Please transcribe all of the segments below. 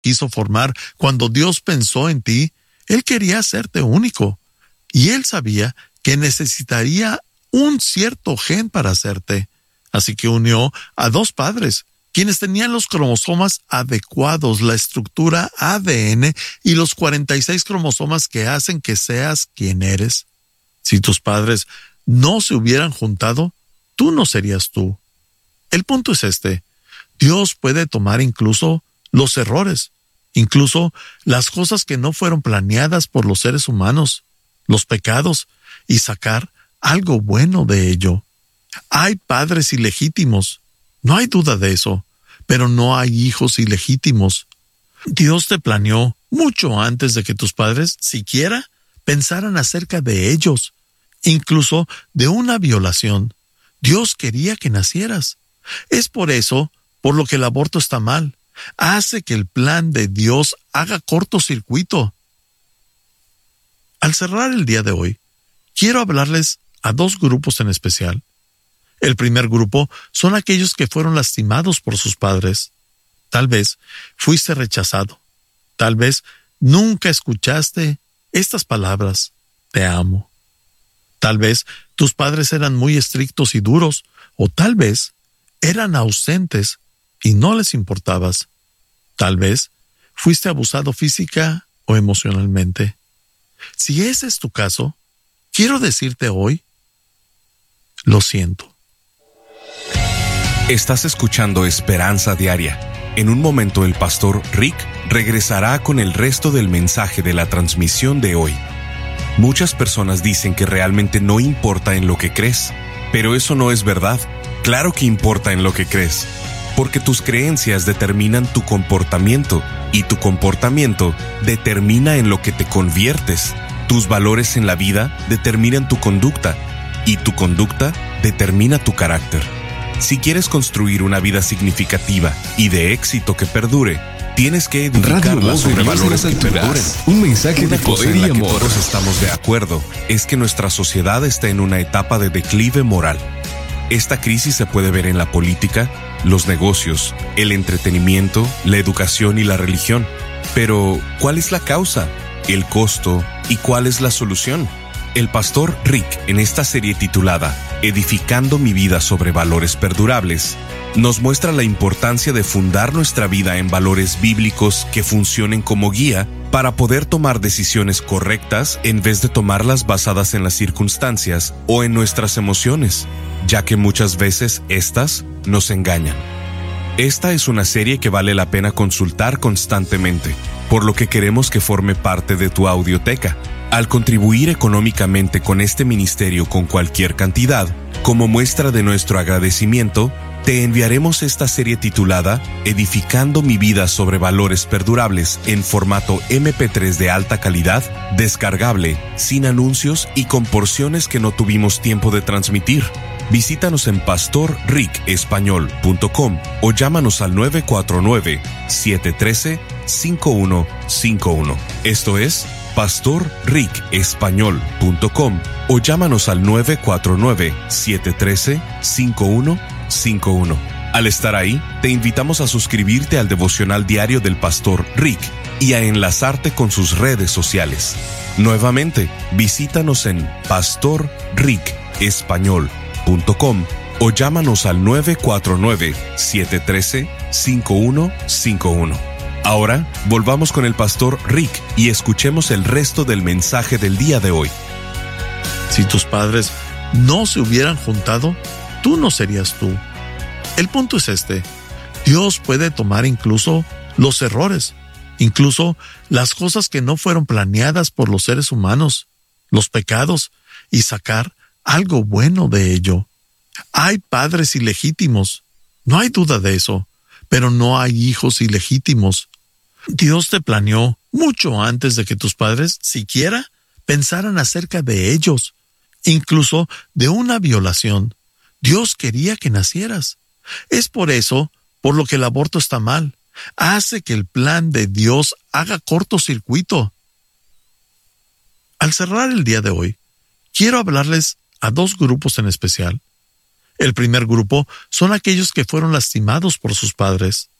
quiso formar, cuando Dios pensó en ti, Él quería hacerte único. Y Él sabía que necesitaría un cierto gen para hacerte. Así que unió a dos padres, quienes tenían los cromosomas adecuados, la estructura ADN y los 46 cromosomas que hacen que seas quien eres. Si tus padres no se hubieran juntado, tú no serías tú. El punto es este: Dios puede tomar incluso los errores, incluso las cosas que no fueron planeadas por los seres humanos, los pecados, y sacar algo bueno de ello. Hay padres ilegítimos, no hay duda de eso, pero no hay hijos ilegítimos. Dios te planeó mucho antes de que tus padres siquiera pensaran acerca de ellos, incluso de una violación. Dios quería que nacieras. Es por eso por lo que el aborto está mal. Hace que el plan de Dios haga cortocircuito. Al cerrar el día de hoy, quiero hablarles a dos grupos en especial. El primer grupo son aquellos que fueron lastimados por sus padres. Tal vez fuiste rechazado. Tal vez nunca escuchaste estas palabras: te amo. Tal vez tus padres eran muy estrictos y duros, o tal vez eran ausentes y no les importabas. Tal vez fuiste abusado física o emocionalmente. Si ese es tu caso, quiero decirte hoy: lo siento. Estás escuchando Esperanza Diaria. En un momento el pastor Rick regresará con el resto del mensaje de la transmisión de hoy. Muchas personas dicen que realmente no importa en lo que crees, pero eso no es verdad. Claro que importa en lo que crees, porque tus creencias determinan tu comportamiento, y tu comportamiento determina en lo que te conviertes. Tus valores en la vida determinan tu conducta, y tu conducta determina tu carácter. Si quieres construir una vida significativa y de éxito que perdure, tienes que edificarla sobre valores que perduren. Un mensaje de poder y amor. Todos estamos de acuerdo es que nuestra sociedad está en una etapa de declive moral. Esta crisis se puede ver en la política, los negocios, el entretenimiento, la educación y la religión. Pero, ¿cuál es la causa, el costo y cuál es la solución? El pastor Rick, en esta serie titulada Edificando mi vida sobre valores perdurables, nos muestra la importancia de fundar nuestra vida en valores bíblicos que funcionen como guía para poder tomar decisiones correctas en vez de tomarlas basadas en las circunstancias o en nuestras emociones, ya que muchas veces estas nos engañan. Esta es una serie que vale la pena consultar constantemente, por lo que queremos que forme parte de tu audioteca. Al contribuir económicamente con este ministerio con cualquier cantidad, como muestra de nuestro agradecimiento, te enviaremos esta serie titulada Edificando mi vida sobre valores perdurables en formato MP3 de alta calidad, descargable, sin anuncios y con porciones que no tuvimos tiempo de transmitir. Visítanos en pastorricespañol.com o llámanos al 949-713-5151. Esto es pastorricespañol.com o llámanos al 949-713-5151. Al estar ahí, te invitamos a suscribirte al devocional diario del pastor Rick y a enlazarte con sus redes sociales. Nuevamente, visítanos en pastorricespañol.com o llámanos al 949-713-5151. Ahora, volvamos con el pastor Rick y escuchemos el resto del mensaje del día de hoy. Si tus padres no se hubieran juntado, tú no serías tú. El punto es este: Dios puede tomar incluso los errores, incluso las cosas que no fueron planeadas por los seres humanos, los pecados, y sacar algo bueno de ello. Hay padres ilegítimos, no hay duda de eso, pero no hay hijos ilegítimos. Dios te planeó mucho antes de que tus padres siquiera pensaran acerca de ellos, incluso de una violación. Dios quería que nacieras. Es por eso por lo que el aborto está mal. Hace que el plan de Dios haga cortocircuito. Al cerrar el día de hoy, quiero hablarles a dos grupos en especial. El primer grupo son aquellos que fueron lastimados por sus padres.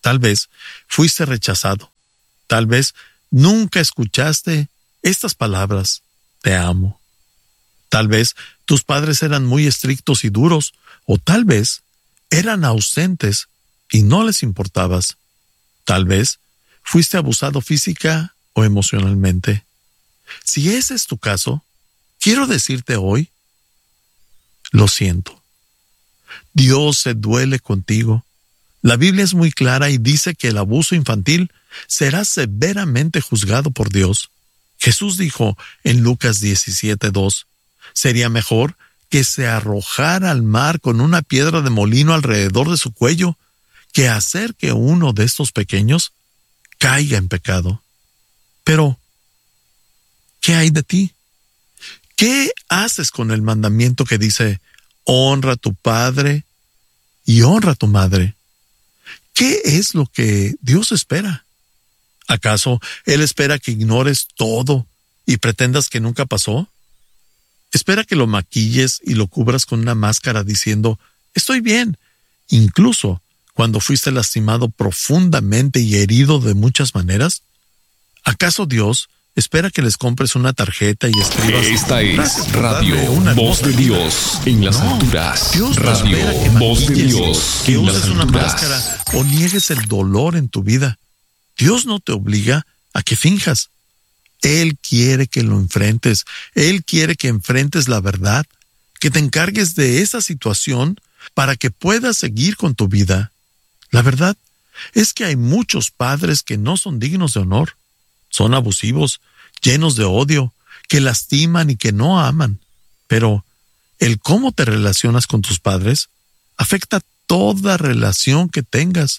Tal vez fuiste rechazado. Tal vez nunca escuchaste estas palabras: te amo. Tal vez tus padres eran muy estrictos y duros, o tal vez eran ausentes y no les importabas. Tal vez fuiste abusado física o emocionalmente. Si ese es tu caso, quiero decirte hoy: lo siento. Dios se duele contigo. La Biblia es muy clara y dice que el abuso infantil será severamente juzgado por Dios. Jesús dijo en Lucas 17:2, sería mejor que se arrojara al mar con una piedra de molino alrededor de su cuello que hacer que uno de estos pequeños caiga en pecado. Pero, ¿qué hay de ti? ¿Qué haces con el mandamiento que dice: honra a tu padre y honra a tu madre? ¿Qué es lo que Dios espera? ¿Acaso Él espera que ignores todo y pretendas que nunca pasó? ¿Espera que lo maquilles y lo cubras con una máscara diciendo: estoy bien, incluso cuando fuiste lastimado profundamente y herido de muchas maneras? ¿Acaso Dios espera que les compres una tarjeta y escribas: esta es gracias por Radio darme una Voz de hermosa vida"? Dios en las No, alturas. Dios no Radio espera que Voz de maquilles, Dios que en las uses una alturas. máscara o niegues el dolor en tu vida. Dios no te obliga a que finjas. Él quiere que lo enfrentes. Él quiere que enfrentes la verdad, que te encargues de esa situación para que puedas seguir con tu vida. La verdad es que hay muchos padres que no son dignos de honor. Son abusivos, llenos de odio, que lastiman y que no aman. Pero el cómo te relacionas con tus padres afecta toda relación que tengas.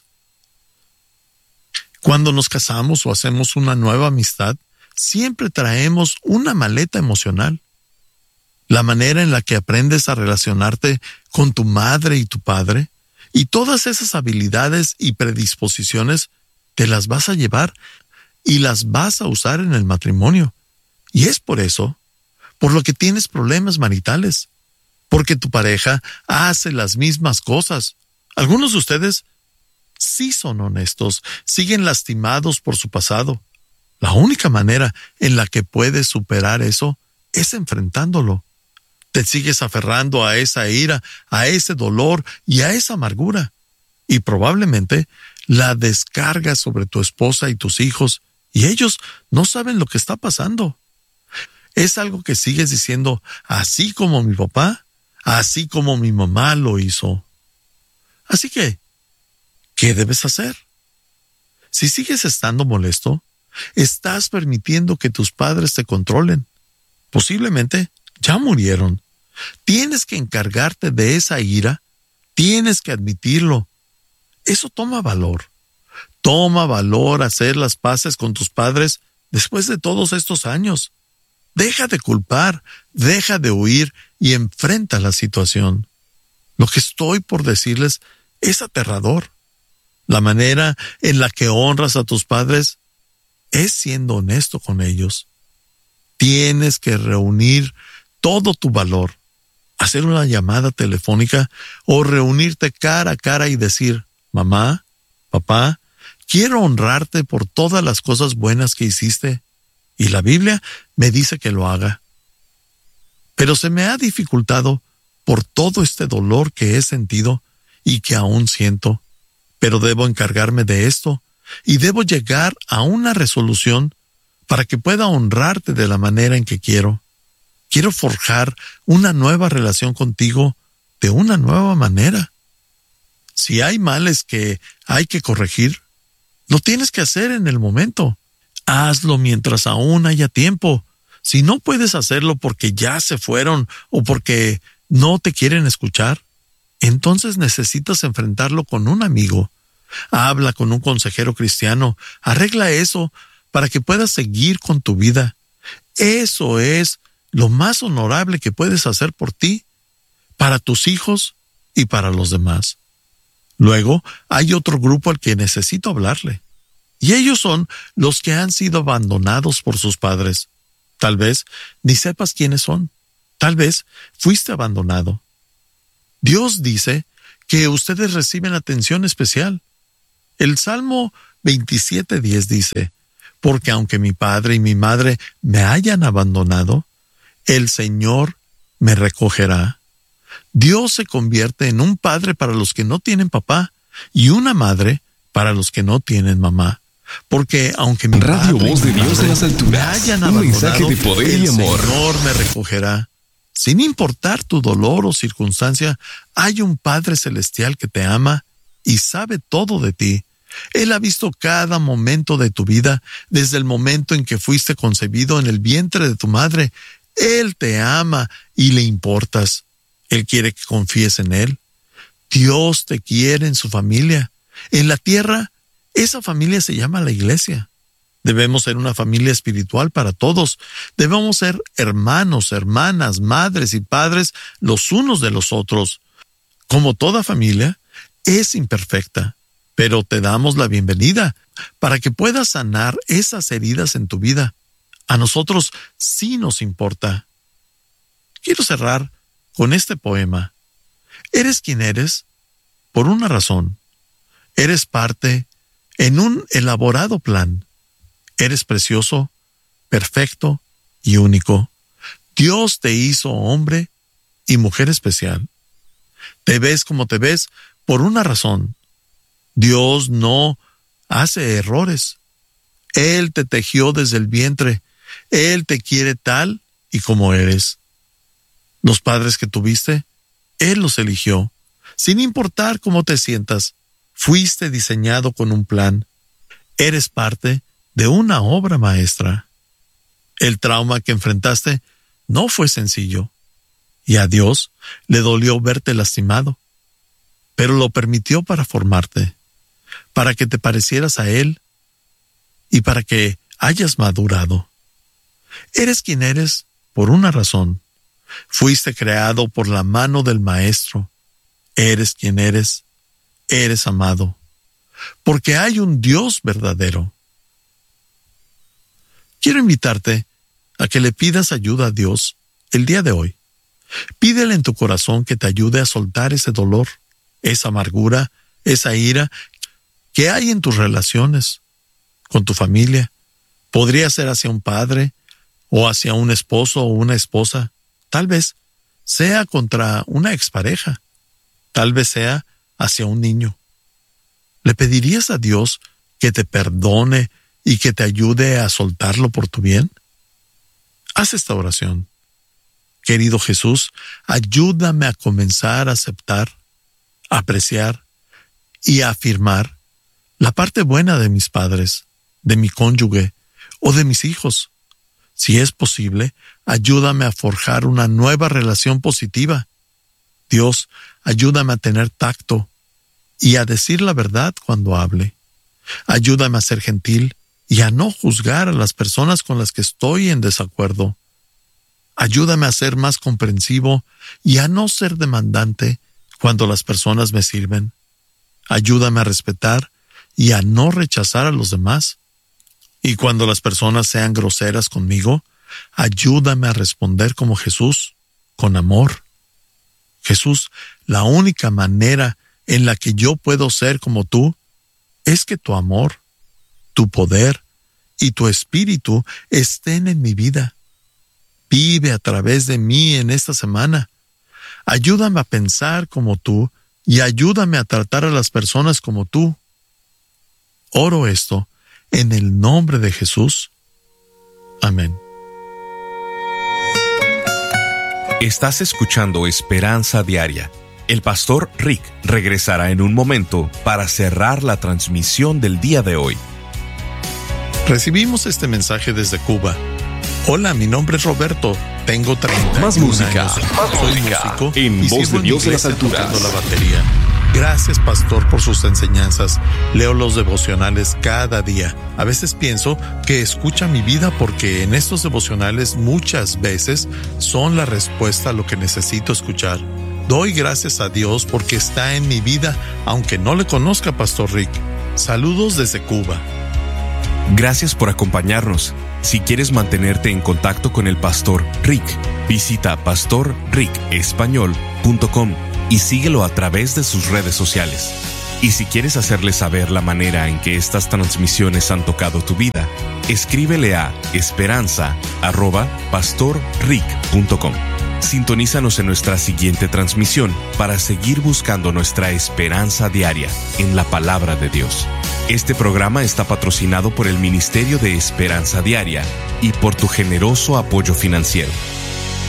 Cuando nos casamos o hacemos una nueva amistad, siempre traemos una maleta emocional. La manera en la que aprendes a relacionarte con tu madre y tu padre, y todas esas habilidades y predisposiciones te las vas a llevar y las vas a usar en el matrimonio. Y es por eso, por lo que tienes problemas maritales, porque tu pareja hace las mismas cosas. Algunos de ustedes sí son honestos, siguen lastimados por su pasado. La única manera en la que puedes superar eso es enfrentándolo. Te sigues aferrando a esa ira, a ese dolor y a esa amargura. Y probablemente la descargas sobre tu esposa y tus hijos, y ellos no saben lo que está pasando. Es algo que sigues diciendo: así como mi papá, así como mi mamá lo hizo. Así que, ¿qué debes hacer? Si sigues estando molesto, estás permitiendo que tus padres te controlen. Posiblemente ya murieron. Tienes que encargarte de esa ira. Tienes que admitirlo. Eso toma valor. Toma valor hacer las paces con tus padres después de todos estos años. Deja de culpar, deja de huir y enfrenta la situación. Lo que estoy por decirles es aterrador. La manera en la que honras a tus padres es siendo honesto con ellos. Tienes que reunir todo tu valor, hacer una llamada telefónica o reunirte cara a cara y decir: mamá, papá, quiero honrarte por todas las cosas buenas que hiciste, y la Biblia me dice que lo haga. Pero se me ha dificultado por todo este dolor que he sentido y que aún siento, pero debo encargarme de esto y debo llegar a una resolución para que pueda honrarte de la manera en que quiero. Quiero forjar una nueva relación contigo de una nueva manera. Si hay males que hay que corregir, lo tienes que hacer en el momento. Hazlo mientras aún haya tiempo. Si no puedes hacerlo porque ya se fueron o porque no te quieren escuchar, entonces necesitas enfrentarlo con un amigo. Habla con un consejero cristiano. Arregla eso para que puedas seguir con tu vida. Eso es lo más honorable que puedes hacer por ti, para tus hijos y para los demás. Luego hay otro grupo al que necesito hablarle. Y ellos son los que han sido abandonados por sus padres. Tal vez ni sepas quiénes son. Tal vez fuiste abandonado. Dios dice que ustedes reciben atención especial. El Salmo 27:10 dice: porque aunque mi padre y mi madre me hayan abandonado, el Señor me recogerá. Dios se convierte en un padre para los que no tienen papá y una madre para los que no tienen mamá. Porque aunque mi Radio padre Voz y de mi Dios en madre las alturas, me hayan un abandonado, mensaje de poder y amor. el Señor me recogerá. Sin importar tu dolor o circunstancia, hay un Padre Celestial que te ama y sabe todo de ti. Él ha visto cada momento de tu vida, desde el momento en que fuiste concebido en el vientre de tu madre. Él te ama y le importas. Él quiere que confíes en Él. Dios te quiere en su familia. En la tierra, esa familia se llama la iglesia. Debemos ser una familia espiritual para todos. Debemos ser hermanos, hermanas, madres y padres los unos de los otros. Como toda familia, es imperfecta, pero te damos la bienvenida para que puedas sanar esas heridas en tu vida. A nosotros sí nos importa. Quiero cerrar con este poema. Eres quien eres por una razón. Eres parte en un elaborado plan. Eres precioso, perfecto y único. Dios te hizo hombre y mujer especial. Te ves como te ves por una razón. Dios no hace errores. Él te tejió desde el vientre. Él te quiere tal y como eres. Los padres que tuviste, Él los eligió. Sin importar cómo te sientas, fuiste diseñado con un plan. Eres parte de una obra maestra. El trauma que enfrentaste no fue sencillo, y a Dios le dolió verte lastimado, pero lo permitió para formarte, para que te parecieras a Él y para que hayas madurado. Eres quien eres por una razón. Fuiste creado por la mano del Maestro. Eres quien eres amado, porque hay un Dios verdadero. Quiero invitarte a que le pidas ayuda a Dios el día de hoy. Pídele en tu corazón que te ayude a soltar ese dolor, esa amargura, esa ira que hay en tus relaciones con tu familia. Podría ser hacia un padre o hacia un esposo o una esposa. Tal vez sea contra una expareja. Tal vez sea hacia un niño. ¿Le pedirías a Dios que te perdone y que te ayude a soltarlo por tu bien? Haz esta oración. Querido Jesús, ayúdame a comenzar a aceptar, apreciar y a afirmar la parte buena de mis padres, de mi cónyuge o de mis hijos. Si es posible, ayúdame a forjar una nueva relación positiva. Dios, ayúdame a tener tacto y a decir la verdad cuando hable. Ayúdame a ser gentil y a no juzgar a las personas con las que estoy en desacuerdo. Ayúdame a ser más comprensivo y a no ser demandante cuando las personas me sirven. Ayúdame a respetar y a no rechazar a los demás. Y cuando las personas sean groseras conmigo, ayúdame a responder como Jesús, con amor. Jesús, la única manera en la que yo puedo ser como tú es que tu amor, tu poder y tu espíritu estén en mi vida. Vive a través de mí en esta semana. Ayúdame a pensar como tú y ayúdame a tratar a las personas como tú. Oro esto en el nombre de Jesús. Amén. Estás escuchando Esperanza Diaria. El pastor Rick regresará en un momento para cerrar la transmisión del día de hoy. Recibimos este mensaje desde Cuba. Hola, mi nombre es Roberto. Tengo 30 Más música, años. más Soy música. músico En y Voz sirvo de en Dios en las iglesia alturas. tocando la batería. Gracias, pastor, por sus enseñanzas. Leo los devocionales cada día. A veces pienso que escucha mi vida porque en estos devocionales muchas veces son la respuesta a lo que necesito escuchar. Doy gracias a Dios porque está en mi vida, aunque no le conozca, Pastor Rick. Saludos desde Cuba. Gracias por acompañarnos. Si quieres mantenerte en contacto con el pastor Rick, visita pastorricespañol.com y síguelo a través de sus redes sociales. Y si quieres hacerle saber la manera en que estas transmisiones han tocado tu vida, escríbele a esperanza@pastorrick.com. Sintonízanos en nuestra siguiente transmisión para seguir buscando nuestra esperanza diaria en la palabra de Dios. Este programa está patrocinado por el Ministerio de Esperanza Diaria y por tu generoso apoyo financiero.